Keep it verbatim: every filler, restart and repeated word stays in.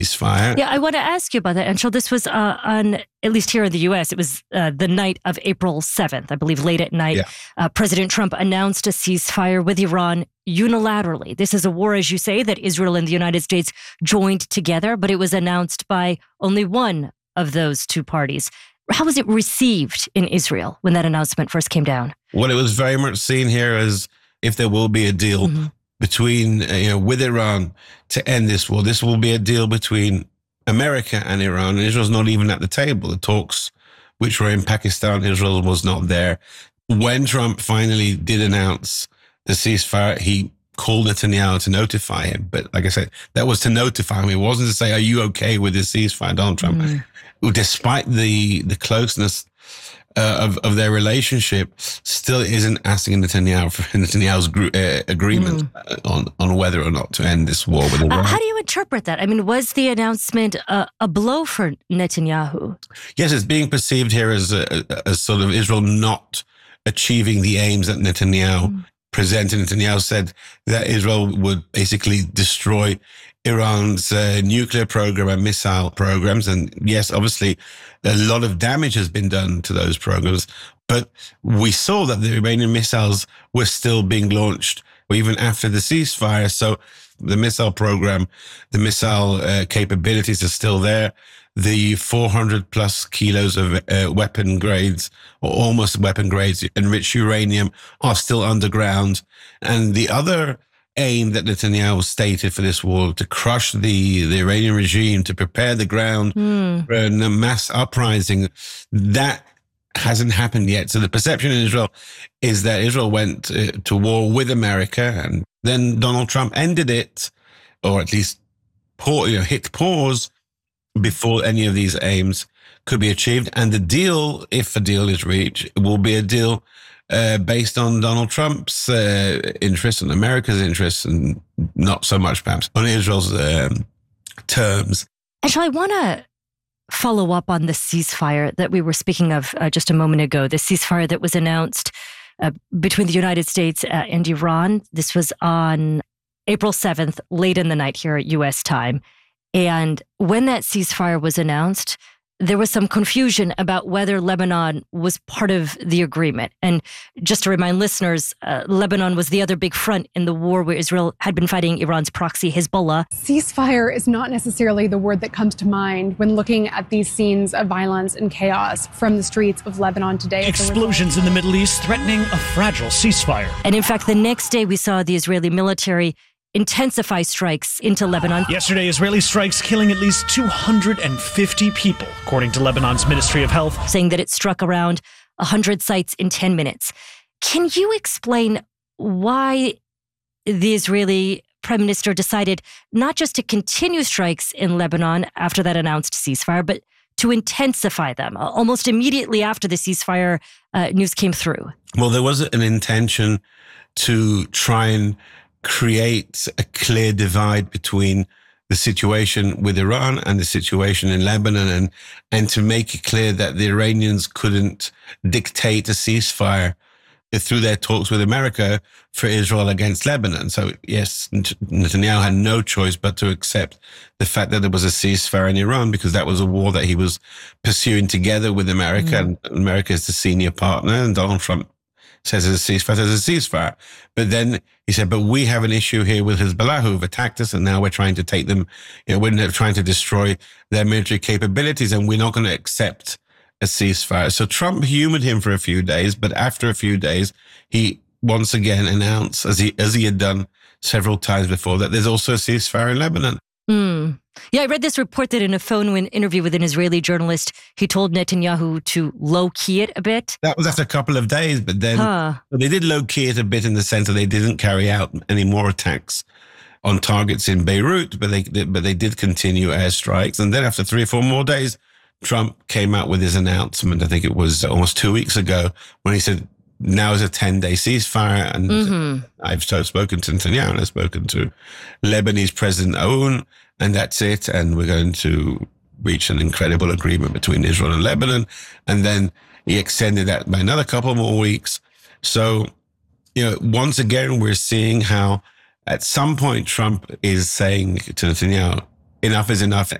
ceasefire. Yeah, I want to ask you about that, Anshul. This was uh, on, at least here in the U S, it was uh, the night of April seventh, I believe late at night. Yeah. Uh, President Trump announced a ceasefire with Iran unilaterally. This is a war, as you say, that Israel and the United States joined together, but it was announced by only one of those two parties. How was it received in Israel when that announcement first came down? Well, it was very much seen here as if there will be a deal mm-hmm. between, uh, you know, with Iran to end this war. This will be a deal between America and Iran, and Israel's not even at the table. The talks which were in Pakistan, Israel was not there. When Trump finally did announce the ceasefire, he called Netanyahu to notify him. But like I said, that was to notify him. It wasn't to say, are you okay with this ceasefire, Donald Trump? Mm. Despite the, the closeness uh, of, of their relationship, still isn't asking Netanyahu for Netanyahu's gr- uh, agreement mm. on, on whether or not to end this war with Iran. Uh, how do you interpret that? I mean, was the announcement uh, a blow for Netanyahu? Yes, it's being perceived here as, a, as sort of Israel not achieving the aims that Netanyahu mm. presented. Netanyahu said that Israel would basically destroy Iran's uh, nuclear program and missile programs. And yes, obviously, a lot of damage has been done to those programs. But we saw that the Iranian missiles were still being launched even after the ceasefire. So the missile program, the missile uh, capabilities are still there. The four hundred plus kilos of uh, weapon grades, or almost weapon grades, enriched uranium are still underground. And the other aim that Netanyahu stated for this war, to crush the, the Iranian regime, to prepare the ground mm. for a mass uprising, that hasn't happened yet. So the perception in Israel is that Israel went uh, to war with America, and then Donald Trump ended it, or at least pause, you know, hit pause before any of these aims could be achieved. And the deal, if a deal is reached, will be a deal uh, based on Donald Trump's uh, interests and America's interests, and not so much perhaps on Israel's um, terms. Actually, I want to follow up on the ceasefire that we were speaking of uh, just a moment ago, the ceasefire that was announced uh, between the United States uh, and Iran. This was on April seventh, late in the night here at U S time. And when that ceasefire was announced, there was some confusion about whether Lebanon was part of the agreement. And just to remind listeners, uh, Lebanon was the other big front in the war where Israel had been fighting Iran's proxy, Hezbollah. Ceasefire is not necessarily the word that comes to mind when looking at these scenes of violence and chaos from the streets of Lebanon today. Explosions in the Middle East threatening a fragile ceasefire. And in fact, the next day we saw the Israeli military intensify strikes into Lebanon. Yesterday, Israeli strikes killing at least two hundred fifty people, according to Lebanon's Ministry of Health, saying that it struck around one hundred sites in ten minutes. Can you explain why the Israeli Prime Minister decided not just to continue strikes in Lebanon after that announced ceasefire, but to intensify them almost immediately after the ceasefire uh, news came through? Well, there was an intention to try and create a clear divide between the situation with Iran and the situation in Lebanon, and, and to make it clear that the Iranians couldn't dictate a ceasefire through their talks with America for Israel against Lebanon. So yes, Netanyahu had no choice but to accept the fact that there was a ceasefire in Iran, because that was a war that he was pursuing together with America, mm. and America is the senior partner, and Donald Trump says there's a ceasefire, there's a ceasefire. But then he said, but we have an issue here with Hezbollah who've attacked us, and now we're trying to take them, you know, we're trying to destroy their military capabilities, and we're not going to accept a ceasefire. So Trump humored him for a few days, but after a few days, he once again announced, as he, as he had done several times before, that there's also a ceasefire in Lebanon. Mm. Yeah, I read this report that in a phone interview with an Israeli journalist, he told Netanyahu to low-key it a bit. That was after a couple of days, but then huh. they did low-key it a bit in the sense that they didn't carry out any more attacks on targets in Beirut, but they but they did continue airstrikes. And then after three or four more days, Trump came out with his announcement, I think it was almost two weeks ago, when he said, now is a ten-day ceasefire. And mm-hmm. I've spoken to Netanyahu, and I've spoken to Lebanese President Aoun, and that's it. And we're going to reach an incredible agreement between Israel and Lebanon. And then he extended that by another couple more weeks. So, you know, once again, we're seeing how at some point Trump is saying to Netanyahu, enough is enough